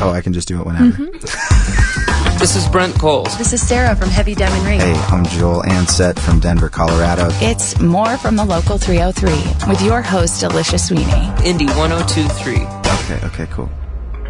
Oh, I can just do it whenever. This is Brent Coles. This is Sarah from Heavy Diamond Ring. Hey, I'm Joel Ansett from Denver, Colorado. It's more from the Local 303 with your host, Alicia Sweeney. Indy 102.3. Okay, cool.